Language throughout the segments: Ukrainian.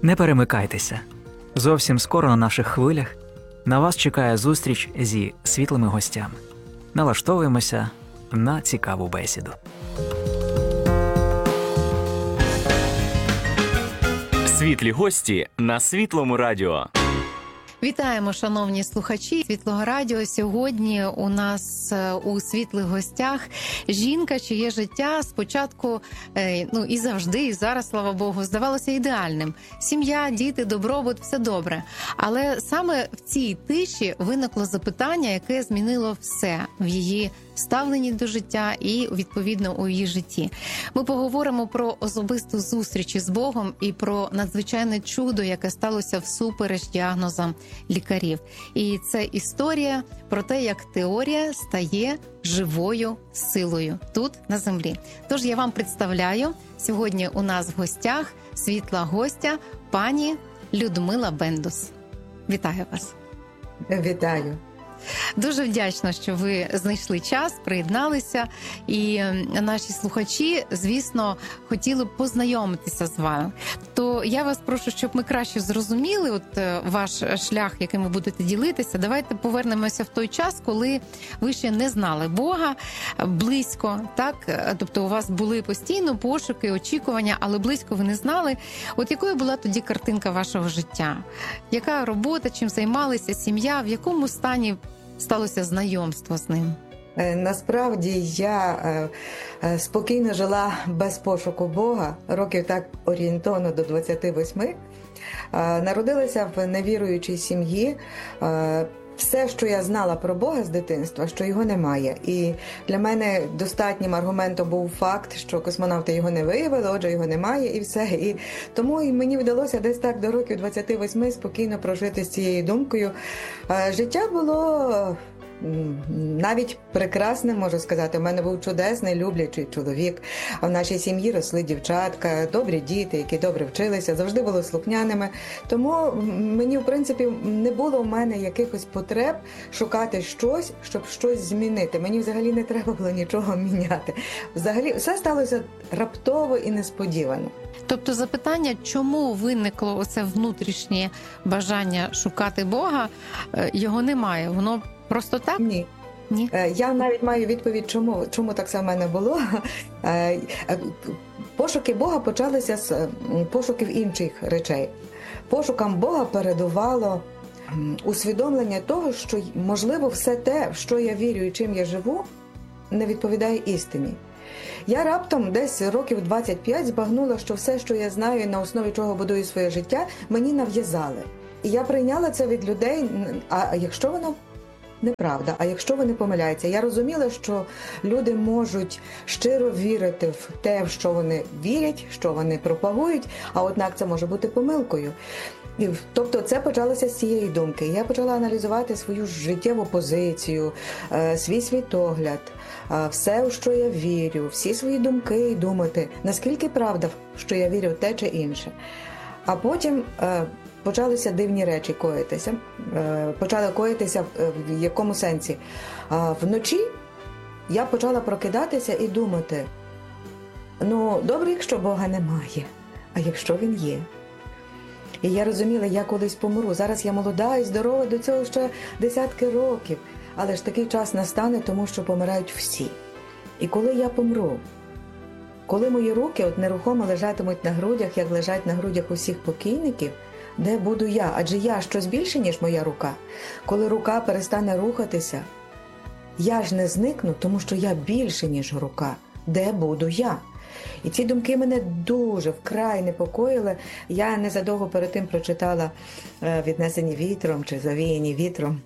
Не перемикайтеся. Зовсім скоро на наших хвилях на вас чекає зустріч зі світлими гостями. Налаштовуємося на цікаву бесіду. Світлі гості на Світлому радіо. Вітаємо, шановні слухачі Світлого радіо. Сьогодні у нас у світлих гостях жінка, чиє життя спочатку, і завжди, і зараз, слава Богу, здавалося ідеальним. Сім'я, діти, добробут – все добре. Але саме в цій тиші виникло запитання, яке змінило все в її ставленні до життя і, відповідно, у її житті. Ми поговоримо про особисту зустріч із Богом і про надзвичайне чудо, яке сталося всупереч діагнозам лікарів. І це історія про те, як теорія стає живою силою тут, на землі. Тож я вам представляю, сьогодні у нас в гостях світла гостя пані Людмила Бендус. Вітаю вас. Вітаю. Дуже вдячна, що ви знайшли час, приєдналися. І наші слухачі, звісно, хотіли б познайомитися з вами. То я вас прошу, щоб ми краще зрозуміли ваш шлях, яким ви будете ділитися. Давайте повернемося в той час, коли ви ще не знали Бога близько, так? Тобто у вас були постійно пошуки, очікування, але близько ви не знали. Якою була тоді картинка вашого життя? Яка робота, чим займалися, сім'я, в якому стані сталося знайомство з ним? Насправді я спокійно жила без пошуку Бога, років так орієнтовно до 28. Народилася в невіруючій сім'ї. Все, що я знала про Бога з дитинства, що його немає. І для мене достатнім аргументом був факт, що космонавти його не виявили, отже, його немає і все. І тому і мені вдалося десь так до років 28 спокійно прожити з цією думкою. Життя було навіть прекрасне, можу сказати. У мене був чудесний, люблячий чоловік. В нашій сім'ї росли дівчатка, добрі діти, які добре вчилися, завжди були слухняними. Тому мені, в принципі, не було в мене якихось потреб шукати щось, щоб щось змінити. Мені взагалі не треба було нічого міняти. Взагалі, все сталося раптово і несподівано. Тобто запитання, чому виникло оце внутрішнє бажання шукати Бога, його немає, воно просто так? Ні. Ні? Я навіть маю відповідь, чому так все в мене було. Пошуки Бога почалися з пошуків інших речей. Пошукам Бога передувало усвідомлення того, що, можливо, все те, в що я вірю і чим я живу, не відповідає істині. Я раптом десь років 25 збагнула, що все, що я знаю і на основі чого будую своє життя, мені нав'язали. І я прийняла це від людей, а якщо воно неправда, а якщо вони помиляються. Я розуміла, що люди можуть щиро вірити в те, в що вони вірять, що вони пропагують, а однак це може бути помилкою. Тобто це почалося з цієї думки. Я почала аналізувати свою життєву позицію, свій світогляд, все, у що я вірю, всі свої думки і думати, наскільки правда, що я вірю в те чи інше. А потім почалися дивні речі коїтися. Почали коїтися в якому сенсі? Вночі я почала прокидатися і думати, добре, якщо Бога немає, а якщо Він є? І я розуміла, я колись помру. Зараз я молода і здорова, до цього ще десятки років. Але ж такий час настане, тому що помирають всі. І коли я помру, коли мої руки нерухомо лежатимуть на грудях, як лежать на грудях усіх покійників, де буду я? Адже я щось більше, ніж моя рука. Коли рука перестане рухатися, я ж не зникну, тому що я більше, ніж рука. Де буду я? І ці думки мене дуже вкрай непокоїли. Я незадовго перед тим прочитала «Віднесені вітром» чи «Завіяні вітром».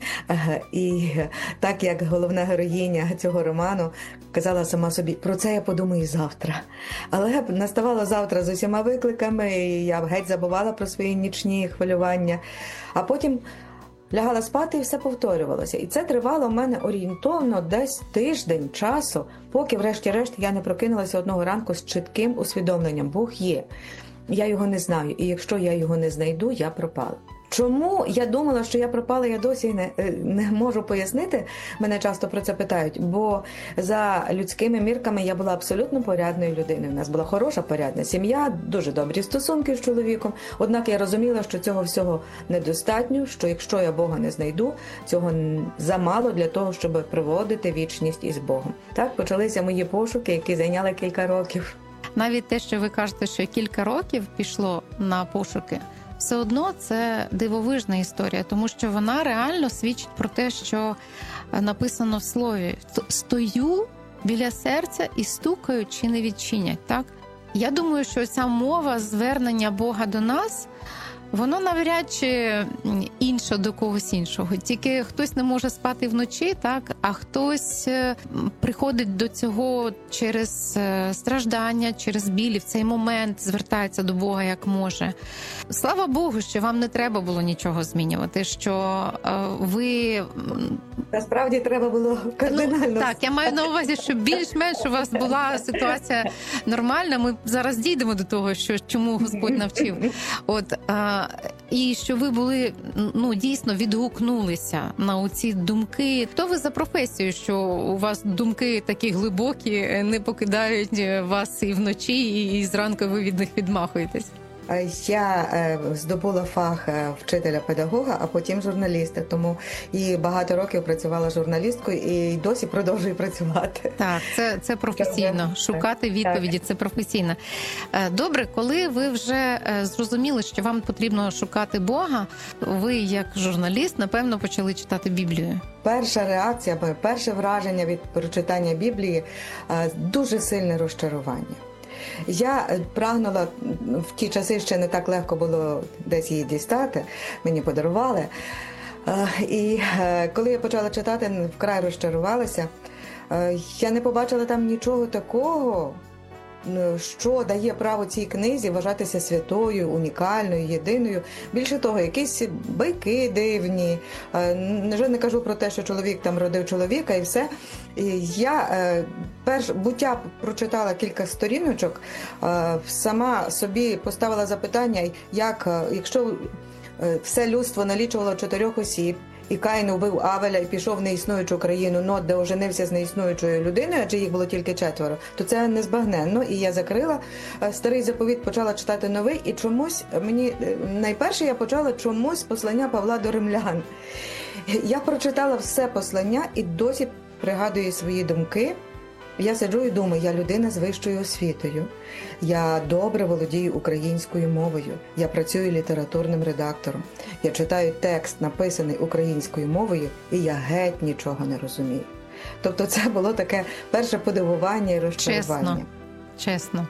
І так як головна героїня цього роману казала сама собі, про це я подумаю завтра. Але наставало завтра з усіма викликами, і я геть забувала про свої нічні хвилювання. А потім лягала спати і все повторювалося. І це тривало в мене орієнтовно десь тиждень часу, поки врешті-решт я не прокинулася одного ранку з чітким усвідомленням. Бог є. Я його не знаю. І якщо я його не знайду, я пропала. Чому я думала, що я пропала, я досі не можу пояснити. Мене часто про це питають, бо за людськими мірками я була абсолютно порядною людиною. У нас була хороша, порядна сім'я, дуже добрі стосунки з чоловіком. Однак я розуміла, що цього всього недостатньо, що якщо я Бога не знайду, цього замало для того, щоб проводити вічність із Богом. Так почалися мої пошуки, які зайняли кілька років. Навіть те, що ви кажете, що кілька років пішло на пошуки, все одно це дивовижна історія, тому що вона реально свідчить про те, що написано в слові: «Стою біля серця і стукаю, чи не відчинять». Так? Я думаю, що ця мова звернення Бога до нас, воно навряд чи інше до когось іншого. Тільки хтось не може спати вночі, так, а хтось приходить до цього через страждання, через біль, і в цей момент звертається до Бога як може. Слава Богу, що вам не треба було нічого змінювати, що ви... Насправді треба було кардинально. Так, я маю на увазі, що більш-менш у вас була ситуація нормальна. Ми зараз дійдемо до того, що чому Господь навчив. І що ви були, дійсно відгукнулися на оці думки. Хто ви за професію, що у вас думки такі глибокі, не покидають вас і вночі, і зранку ви від них відмахуєтесь? Я здобула фах вчителя-педагога, а потім журналіста, тому і багато років працювала журналісткою і досі продовжую працювати. Так, це професійно. Шукати відповіді – це професійно. Добре, коли ви вже зрозуміли, що вам потрібно шукати Бога, ви як журналіст, напевно, почали читати Біблію. Перша реакція, перше враження від прочитання Біблії – дуже сильне розчарування. Я прагнула, в ті часи ще не так легко було десь її дістати, мені подарували. І коли я почала читати, вкрай розчарувалася. Я не побачила там нічого такого, що дає право цій книзі вважатися святою, унікальною, єдиною. Більше того, якісь байки дивні. Вже не кажу про те, що чоловік там родив чоловіка і все. Я буття прочитала кілька сторіночок, сама собі поставила запитання, якщо все людство налічувало 4 осіб, і Каїн вбив Авеля і пішов в неіснуючу країну Нод, де оженився з неіснуючою людиною, адже їх було тільки 4, то це незбагненно. І я закрила старий заповіт, почала читати новий, і чомусь найперше я почала чомусь послання Павла до римлян. Я прочитала все послання і досі пригадую свої думки. Я сиджу і думаю, я людина з вищою освітою, я добре володію українською мовою, я працюю літературним редактором, я читаю текст, написаний українською мовою, і я геть нічого не розумію. Тобто це було таке перше подивування і розчарування. Чесно.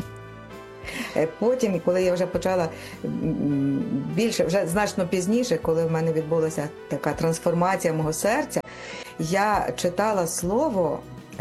Потім, коли я вже почала більше, вже значно пізніше, коли в мене відбулася така трансформація мого серця, я читала слово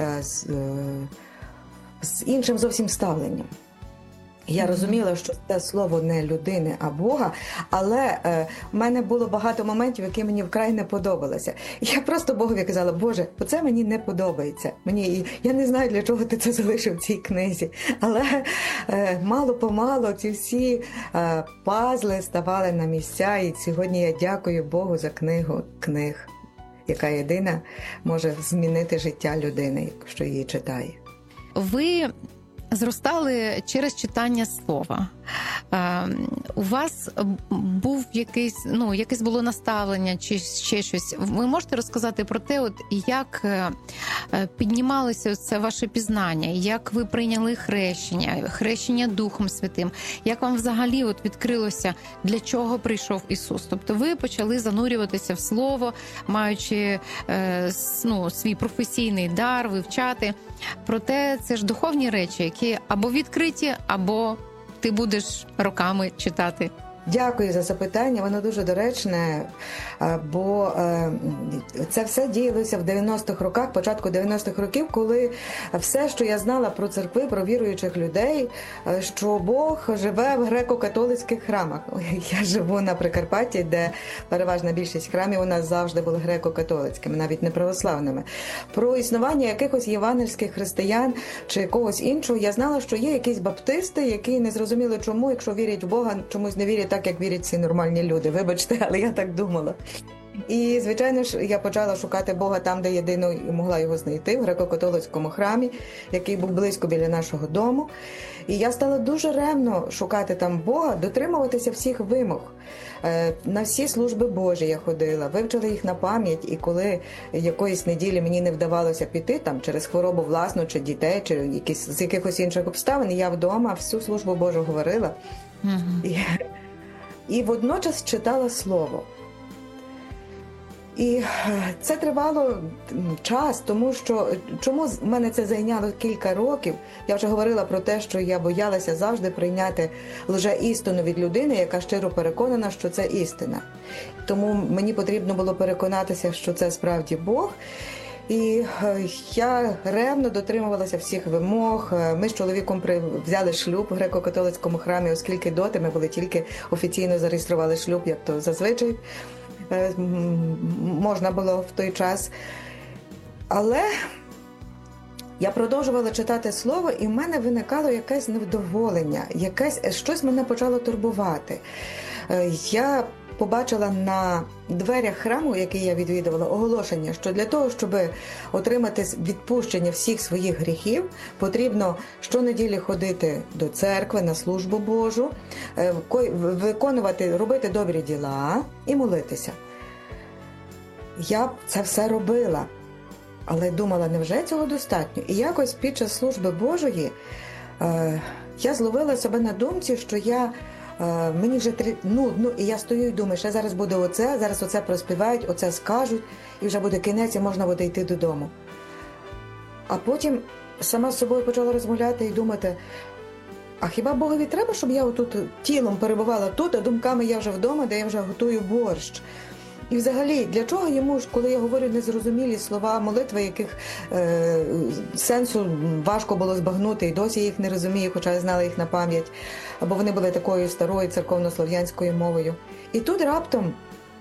з іншим зовсім ставленням. Я розуміла, що це слово не людини, а Бога, але в мене було багато моментів, які мені вкрай не подобалися. Я просто Богові казала: Боже, оце мені не подобається. Я не знаю, для чого ти це залишив в цій книзі. Але мало-помалу ці всі пазли ставали на місця, і сьогодні я дякую Богу за книгу книг, яка єдина може змінити життя людини, якщо її читає. Ви зростали через читання слова. У вас був якесь було наставлення чи ще щось. Ви можете розказати про те, як піднімалося це ваше пізнання, як ви прийняли хрещення Духом Святим, як вам взагалі відкрилося, для чого прийшов Ісус? Тобто ви почали занурюватися в Слово, маючи свій професійний дар, вивчати. Проте це ж духовні речі, які або відкриті, або ти будеш роками читати. Дякую за запитання, воно дуже доречне, бо це все діялося в 90-х роках, початку 90-х років, коли все, що я знала про церкви, про віруючих людей, що Бог живе в греко-католицьких храмах. Я живу на Прикарпатті, де переважна більшість храмів у нас завжди були греко-католицькими, навіть не православними. Про існування якихось євангельських християн чи когось іншого я знала, що є якісь баптисти, які не зрозуміли чому, якщо вірять в Бога, чомусь не вірять так, так, як вірять всі нормальні люди. Вибачте, але я так думала. І, звичайно ж, я почала шукати Бога там, де єдино могла його знайти, в греко-католицькому храмі, який був близько біля нашого дому. І я стала дуже ревно шукати там Бога, дотримуватися всіх вимог. На всі служби Божі я ходила, вивчила їх на пам'ять, і коли якоїсь неділі мені не вдавалося піти там через хворобу власну, чи дітей, чи з якихось інших обставин, я вдома всю службу Божу говорила. І водночас читала Слово. І це тривало час, тому що, чому в мене це зайняло кілька років, я вже говорила про те, що я боялася завжди прийняти лже-істину від людини, яка щиро переконана, що це істина. Тому мені потрібно було переконатися, що це справді Бог. І я ревно дотримувалася всіх вимог. Ми з чоловіком взяли шлюб в греко-католицькому храмі, оскільки доти ми були тільки офіційно зареєстрували шлюб, як то зазвичай можна було в той час. Але я продовжувала читати Слово, і в мене виникало якесь невдоволення, щось мене почало турбувати. Я побачила на дверях храму, який я відвідувала, оголошення, що для того, щоб отримати відпущення всіх своїх гріхів, потрібно щонеділі ходити до церкви на службу Божу, робити добрі діла і молитися. Я це все робила, але думала, невже цього достатньо? І якось під час служби Божої я зловила себе на думці, що мені вже нудно, і я стою і думаю, що зараз буде зараз оце проспівають, оце скажуть, і вже буде кінець, і можна буде йти додому. А потім сама з собою почала розмовляти і думати, а хіба Богові треба, щоб я отут тілом перебувала тут, а думками я вже вдома, де я вже готую борщ? І взагалі, для чого йому, коли я говорю незрозумілі слова молитви, яких сенсу важко було збагнути, і досі їх не розумію, хоча я знала їх на пам'ять, або вони були такою старою церковно-слов'янською мовою. І тут раптом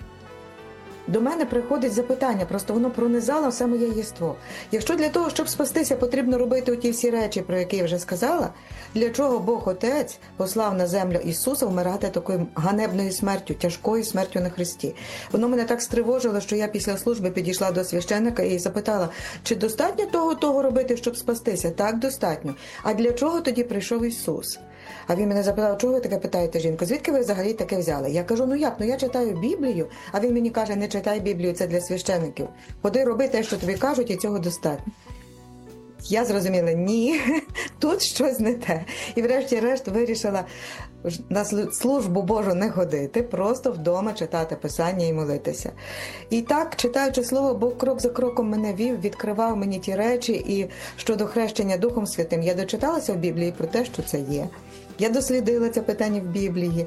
до мене приходить запитання, просто воно пронизало все моє єство. Якщо для того, щоб спастися, потрібно робити оті всі речі, про які я вже сказала, для чого Бог Отець послав на землю Ісуса вмирати такою ганебною смертю, тяжкою смертю на Христі? Воно мене так стривожило, що я після служби підійшла до священника і запитала, чи достатньо того робити, щоб спастися? Так, достатньо. А для чого тоді прийшов Ісус? А він мене запитав, чого ви таке питаєте, жінко? Звідки ви взагалі таке взяли? Я кажу, я читаю Біблію, а він мені каже, не читай Біблію, це для священиків. Ходи, роби те, що тобі кажуть, і цього достатньо. Я зрозуміла, ні, тут щось не те. І врешті-решт вирішила на службу Божу не ходити, просто вдома читати Писання і молитися. І так, читаючи Слово, Бог крок за кроком мене вів, відкривав мені ті речі, і щодо хрещення Духом Святим, я дочиталася в Біблії про те, що це є. Я дослідила це питання в Біблії,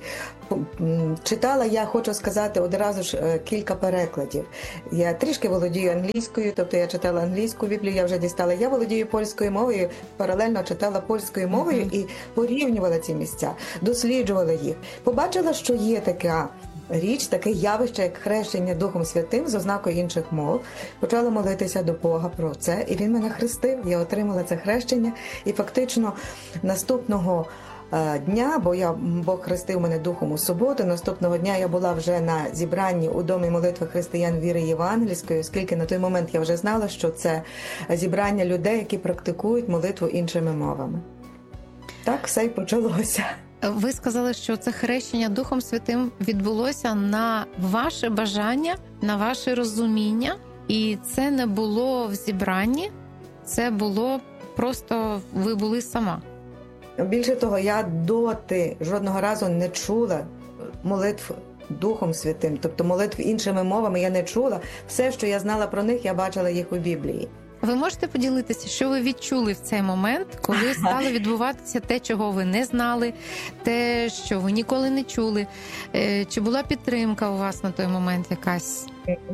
читала, я хочу сказати, одразу ж кілька перекладів. Я трішки володію англійською, тобто я читала англійську Біблію, я вже дістала. Я володію польською мовою, паралельно читала польською мовою і порівнювала ці місця, досліджувала їх. Побачила, що є така річ, таке явище, як хрещення Духом Святим з ознакою інших мов. Почала молитися до Бога про це, і Він мене хрестив, я отримала це хрещення, і фактично наступного дня, бо Бог хрестив мене Духом у суботу. Наступного дня я була вже на зібранні у Домі молитви християн віри євангельської, оскільки на той момент я вже знала, що це зібрання людей, які практикують молитву іншими мовами. Так все й почалося. Ви сказали, що це хрещення Духом Святим відбулося на ваше бажання, на ваше розуміння, і це не було в зібранні, це було просто ви були сама. Більше того, я доти жодного разу не чула молитв Духом Святим, тобто молитв іншими мовами я не чула. Все, що я знала про них, я бачила їх у Біблії. Ви можете поділитися, що ви відчули в цей момент, коли стало відбуватися те, чого ви не знали, те, що ви ніколи не чули? Чи була підтримка у вас на той момент якась?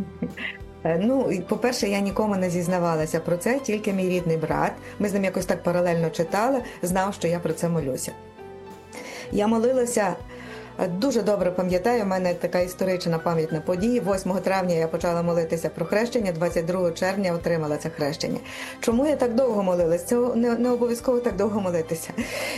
По-перше, я нікому не зізнавалася про це, тільки мій рідний брат. Ми з ним якось так паралельно читали, знав, що я про це молюся. Я молилася Дуже добре пам'ятаю, в мене така історична пам'ятна подія. 8 травня я почала молитися про хрещення, 22 червня отримала це хрещення. Чому я так довго молилась? Це не обов'язково так довго молитися.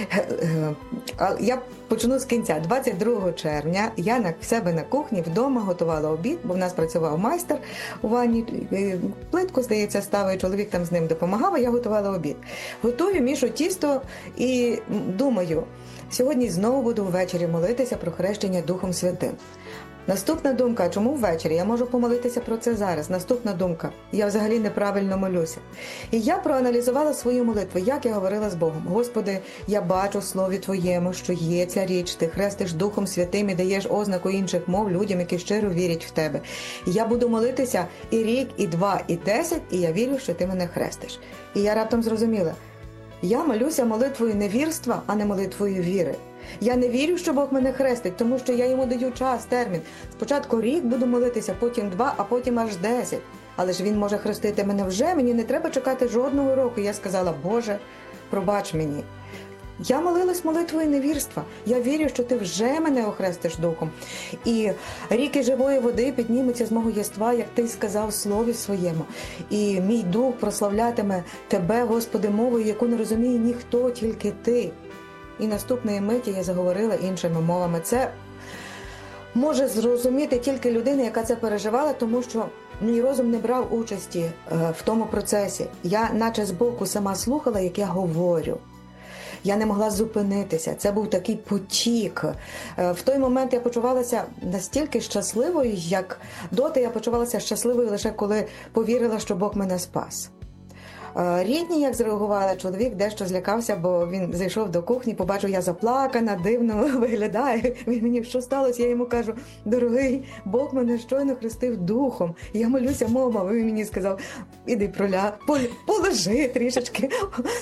Я почну з кінця. 22 червня я в себе на кухні вдома готувала обід, бо в нас працював майстер у ванні, плитку, здається, ставив, чоловік там з ним допомагав, а я готувала обід. Готую, мішу тісто і думаю, сьогодні знову буду ввечері молитися про хрещення Духом Святим. Наступна думка, чому ввечері? Я можу помолитися про це зараз. Наступна думка, я взагалі неправильно молюся. І я проаналізувала свою молитву, як я говорила з Богом. Господи, я бачу в Слові Твоєму, що є ця річ, Ти хрестиш Духом Святим і даєш ознаку інших мов людям, які щиро вірять в Тебе. І я буду молитися і рік, і 2, і 10, і я вірю, що Ти мене хрестиш. І я раптом зрозуміла, я молюся молитвою невірства, а не молитвою віри. Я не вірю, що Бог мене хрестить, тому що я йому даю час, термін. Спочатку рік буду молитися, потім 2, а потім аж 10. Але ж він може хрестити мене вже, мені не треба чекати жодного року. Я сказала, Боже, пробач мені. Я молилась молитвою невірства. Я вірю, що ти вже мене охрестиш Духом. І ріки живої води піднімуться з мого єства, як ти сказав в Слові Своєму. І мій дух прославлятиме тебе, Господи, мовою, яку не розуміє ніхто, тільки ти. І наступної миті я заговорила іншими мовами. Це може зрозуміти тільки людина, яка це переживала, тому що мій розум не брав участі в тому процесі. Я наче збоку сама слухала, як я говорю. Я не могла зупинитися. Це був такий потік. В той момент я почувалася настільки щасливою, як доти я почувалася щасливою лише коли повірила, що Бог мене спас. Рідні, як зреагували, чоловік дещо злякався, бо він зайшов до кухні, побачив, я заплакана, дивно виглядає. Він мені, що сталося? Я йому кажу, дорогий, Бог мене щойно хрестив Духом. Я молюся мовами. Він мені сказав, іди полежи трішечки.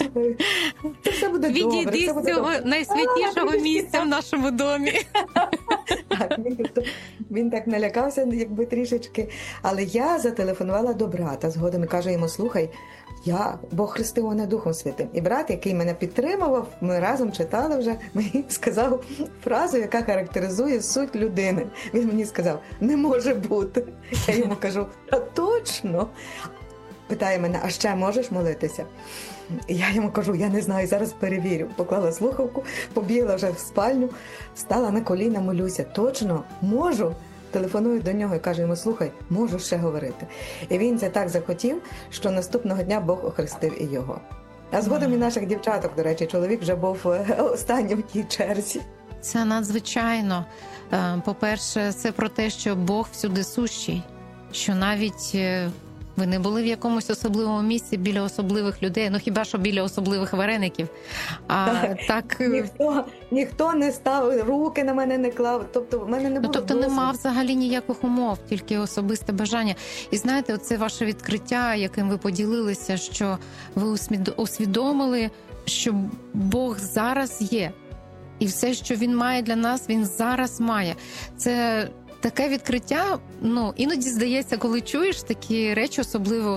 Це все буде добре. Відійди з цього найсвятішого місця в нашому домі. Так, він так налякався, якби трішечки. Але я зателефонувала до брата згодом і кажу йому, слухай, Бог хрестив мене Духом Святим. І брат, який мене підтримував, ми разом читали вже, мені сказав фразу, яка характеризує суть людини. Він мені сказав, не може бути. Я йому кажу, а точно. Питає мене, а ще можеш молитися? Я йому кажу, я не знаю, зараз перевірю. Поклала слухавку, побігла вже в спальню, стала на коліна, молюся. Точно, можу. Телефоную до нього і кажу йому, слухай, можу ще говорити. І він це так захотів, що наступного дня Бог охрестив і його. А згодом і наших дівчаток, до речі, чоловік вже був останнім в тій черзі. Це надзвичайно. По-перше, це про те, що Бог всюди сущий, що навіть ви не були в якомусь особливому місці біля особливих людей, ну хіба що біля особливих вареників. Так. Ніхто не став, руки на мене не клав, тобто в мене не було тобто досвіду. нема взагалі ніяких умов, тільки особисте бажання. І знаєте, оце ваше відкриття, яким ви поділилися, що ви усвідомили, що Бог зараз є. І все, що Він має для нас, Він зараз має. Це таке відкриття, іноді здається, коли чуєш такі речі, особливо